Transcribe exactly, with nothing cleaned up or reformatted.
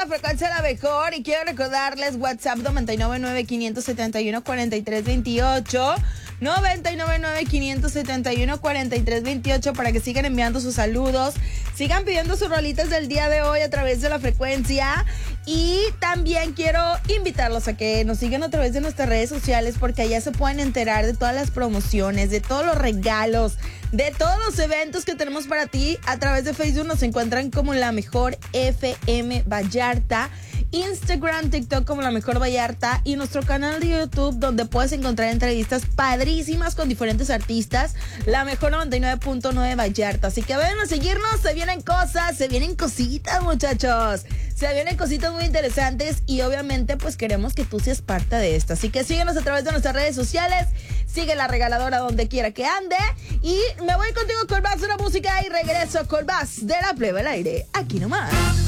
frecuencia de la mejor y quiero recordarles WhatsApp noventa y nueve nueve, quinientos setenta y uno, cuarenta y tres veintiocho. noventa y nueve nueve, quinientos setenta y uno, cuarenta y tres veintiocho para que sigan enviando sus saludos, sigan pidiendo sus rolitas del día de hoy a través de la frecuencia. Y también quiero invitarlos a que nos sigan a través de nuestras redes sociales, porque allá se pueden enterar de todas las promociones, de todos los regalos, de todos los eventos que tenemos para ti. A través de Facebook nos encuentran como La Mejor F M Vallarta, Instagram, TikTok como La Mejor Vallarta, y nuestro canal de YouTube, donde puedes encontrar entrevistas padrísimas con diferentes artistas, La Mejor noventa y nueve punto nueve Vallarta. Así que ven a seguirnos, se vienen cosas, se vienen cositas, muchachos. Se vienen cositas muy interesantes y obviamente pues queremos que tú seas parte de esto. Así que síguenos a través de nuestras redes sociales, sigue La Regaladora donde quiera que ande, y me voy contigo con más de la música y regreso con más de La Plebe al Aire, aquí nomás.